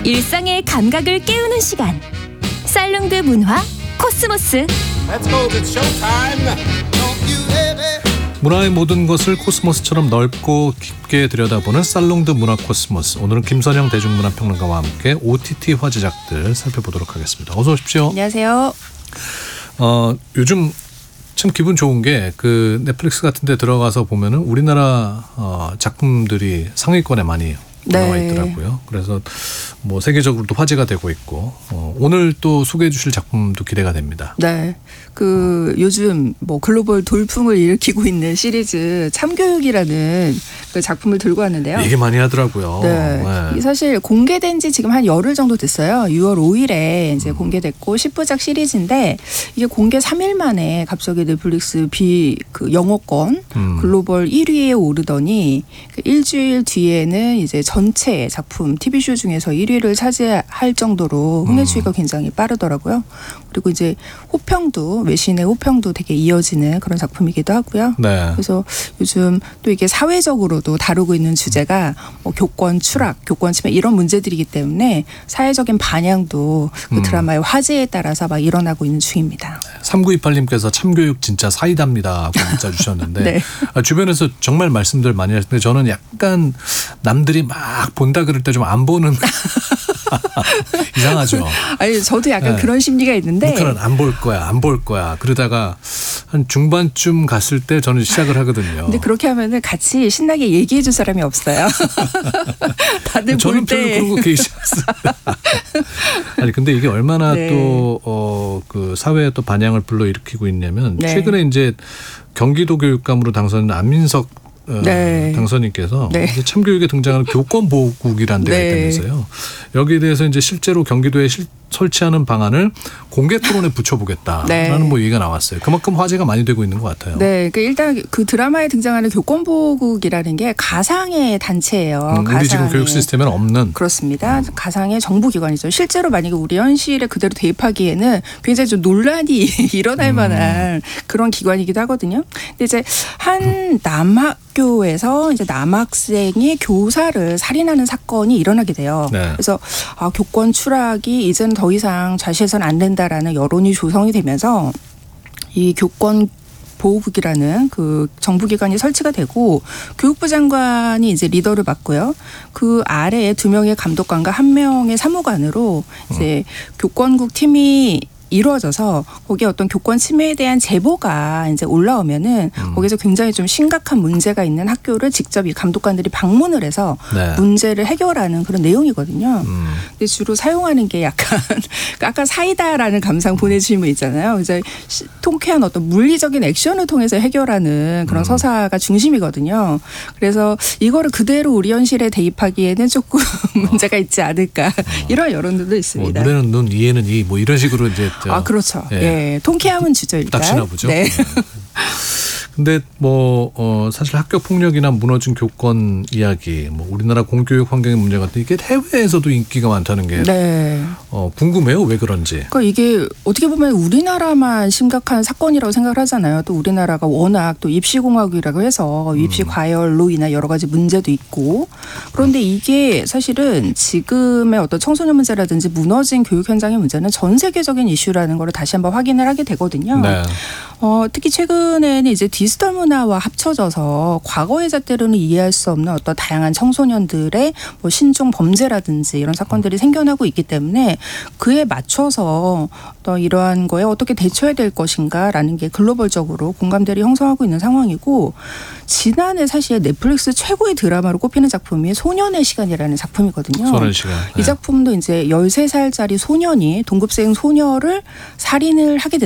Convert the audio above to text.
일상의 감각을 깨우는 시간. 살롱드 문화 코스모스. 문화의 모든 것을 코스모스처럼 넓고 깊게 들여다보는 살롱드 문화 코스모스. 오늘은 김선영 대중문화평론가와 함께 OTT 화제작들 살펴보도록 하겠습니다. 어서 오십시오. 안녕하세요. 요즘 참 기분 좋은 게 그 넷플릭스 같은 데 들어가서 보면은 우리나라 작품들이 상위권에 많이 올라와 있더라고요. 그래서 뭐 세계적으로도 화제가 되고 있고 오늘 또 소개해 주실 작품도 기대가 됩니다. 네. 요즘 뭐 글로벌 돌풍을 일으키고 있는 시리즈 참교육이라는 그 작품을 들고 왔는데요. 얘기 많이 하더라고요. 네. 네. 사실 공개된 지 지금 한 열흘 정도 됐어요. 6월 5일에 이제 공개됐고 10부작 시리즈인데 이게 공개 3일 만에 갑자기 넷플릭스 영어권 글로벌 1위에 오르더니 일주일 뒤에는 이제 전체 작품 TV쇼 중에서 1위를 차지할 정도로 흥행 추이가 굉장히 빠르더라고요. 그리고 이제 외신의 호평도 되게 이어지는 그런 작품이기도 하고요. 네. 그래서 요즘 또 이게 사회적으로도 다루고 있는 주제가 뭐 교권 추락, 교권 침해 이런 문제들이기 때문에 사회적인 반향도 그 드라마의 화제에 따라서 막 일어나고 있는 중입니다. 3928님께서 참교육 진짜 사이다입니다 하고 문자 주셨는데 네. 주변에서 정말 말씀들 많이 하시는데 저는 약간 남들이 막 본다 그럴 때 좀 안 보는 이상하죠. 아니 저도 약간 그런 심리가 있는데 북한은 안 볼 거야. 그러다가 한 중반쯤 갔을 때 저는 시작을 하거든요. 근데 그렇게 하면은 같이 신나게 얘기해 줄 사람이 없어요. 다들 저는 볼 때. 별로 그런 거 계시었어요. 아니 근데 이게 얼마나 또 그 사회에 또 반향을 불러일으키고 있냐면 최근에 이제 경기도 교육감으로 당선된 안민석 당선인께서 참교육에 등장하는 교권보호국이라는 데가 있다면서요. 여기에 대해서 이제 실제로 경기도에 설치하는 방안을 공개 토론에 붙여보겠다라는 뭐 얘기가 나왔어요. 그만큼 화제가 많이 되고 있는 것 같아요. 네, 그러니까 일단 그 드라마에 등장하는 교권보호국이라는 게 가상의 단체예요. 우리 지금 교육 시스템에는 없는. 그렇습니다. 가상의 정부기관이죠. 실제로 만약에 우리 현실에 그대로 대입하기에는 굉장히 좀 논란이 일어날 만한 그런 기관이기도 하거든요. 근데 이제 한 남학교에서 이제 남학생이 교사를 살인하는 사건이 일어나게 돼요. 그래서 교권 추락이 이제는 더 이상 좌시해서는 안 된다라는 여론이 조성이 되면서 이 교권 보호국이라는 그 정부기관이 설치가 되고 교육부 장관이 이제 리더를 맡고요. 그 아래에 2명의 감독관과 1명의 사무관으로 이제 교권국 팀이 이루어져서 거기에 어떤 교권 침해에 대한 제보가 이제 올라오면은 거기서 굉장히 좀 심각한 문제가 있는 학교를 직접 이 감독관들이 방문을 해서 문제를 해결하는 그런 내용이거든요. 근데 주로 사용하는 게 약간 아까 사이다라는 감상 보내주신 분 있잖아요. 그래서 통쾌한 어떤 물리적인 액션을 통해서 해결하는 그런 서사가 중심이거든요. 그래서 이거를 그대로 우리 현실에 대입하기에는 조금 문제가 있지 않을까 이런 여론들도 있습니다. 눈에는 눈, 이에는 이 뭐 이런 식으로 이제 그렇죠. 통쾌함은 주죠 일단. 딱 치나 보죠. 네. 근데 사실 학교 폭력이나 무너진 교권 이야기, 뭐 우리나라 공교육 환경의 문제 같은 이게 해외에서도 인기가 많다는 게 궁금해요. 왜 그런지. 그러니까 이게 어떻게 보면 우리나라만 심각한 사건이라고 생각을 하잖아요. 또 우리나라가 워낙 또 입시공화국이라고 해서 입시 과열로 인한 여러 가지 문제도 있고 그런데 이게 사실은 지금의 어떤 청소년 문제라든지 무너진 교육 현장의 문제는 전 세계적인 이슈라는 걸 다시 한번 확인을 하게 되거든요. 특히 최근에는 이제 디지털 문화와 합쳐져서 과거의 잣대로는 이해할 수 없는 어떤 다양한 청소년들의 뭐 신종 범죄라든지 이런 사건들이 생겨나고 있기 때문에 그에 맞춰서 또 이러한 거에 어떻게 대처해야 될 것인가라는 게 글로벌적으로 공감대를 형성하고 있는 상황이고 지난해 사실 넷플릭스 최고의 드라마로 꼽히는 작품이 소년의 시간이라는 작품이거든요. 소년의 시간. 이 작품도 이제 13살짜리 소년이 동급생 소녀를 살인을 하게